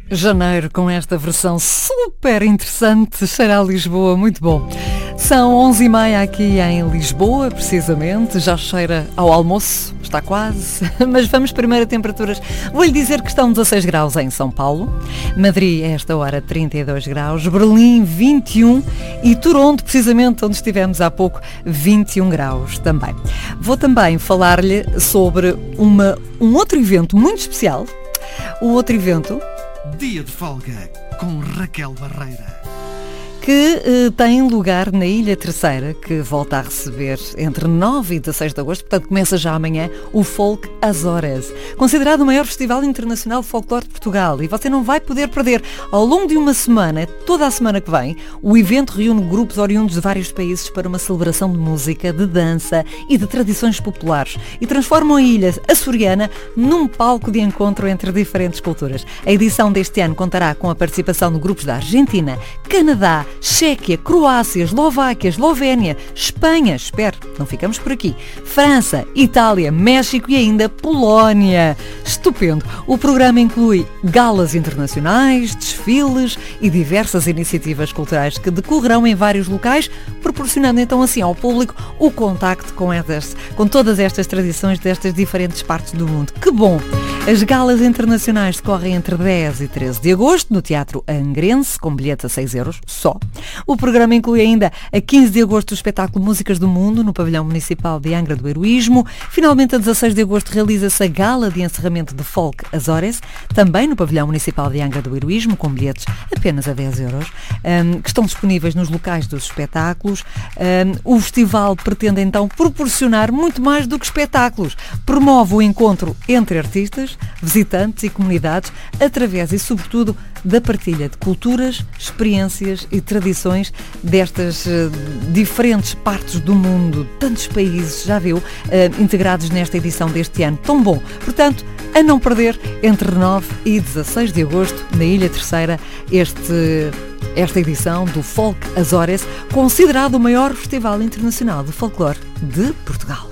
Janeiro com esta versão super interessante, cheira a Lisboa, muito bom. São 11h30 aqui em Lisboa, precisamente, já cheira ao almoço, está quase, mas vamos primeiro a temperaturas. Vou-lhe dizer que estão 16 graus em São Paulo, Madrid a esta hora 32 graus, Berlim 21 e Toronto, precisamente onde estivemos há pouco, 21 graus também. Vou também falar-lhe sobre um outro evento muito especial, o outro evento... Dia de folga com Raquel Barreira. Que tem lugar na Ilha Terceira, que volta a receber entre 9 e 16 de agosto, portanto começa já amanhã, o Folk Azores, considerado o maior festival internacional de folclore de Portugal, e você não vai poder perder. Ao longo de uma semana, toda a semana que vem, o evento reúne grupos oriundos de vários países para uma celebração de música, de dança e de tradições populares, e transformam a ilha açoriana num palco de encontro entre diferentes culturas. A edição deste ano contará com a participação de grupos da Argentina, Canadá, Chequia, Croácia, Eslováquia, Eslovénia, Espanha, não ficamos por aqui, França, Itália, México e ainda Polónia. Estupendo! O programa inclui galas internacionais, desfiles e diversas iniciativas culturais que decorrerão em vários locais, proporcionando então assim ao público o contacto com todas estas tradições destas diferentes partes do mundo. Que bom! As galas internacionais decorrem entre 10 e 13 de agosto no Teatro Angrense, com bilhete a 6 euros só. O programa inclui ainda a 15 de agosto o espetáculo Músicas do Mundo no Pavilhão Municipal de Angra do Heroísmo. Finalmente, a 16 de agosto, realiza-se a gala de encerramento de Folk Azores, também no Pavilhão Municipal de Angra do Heroísmo, com bilhetes apenas a 10 euros, que estão disponíveis nos locais dos espetáculos. O festival pretende então proporcionar muito mais do que espetáculos. Promove o encontro entre artistas, visitantes e comunidades, através e sobretudo da partilha de culturas, experiências e tradições destas diferentes partes do mundo, tantos países, já viu, integrados nesta edição deste ano. Tão bom! Portanto, a não perder, entre 9 e 16 de agosto, na Ilha Terceira, esta edição do Folk Azores, considerado o maior festival internacional de folclore de Portugal.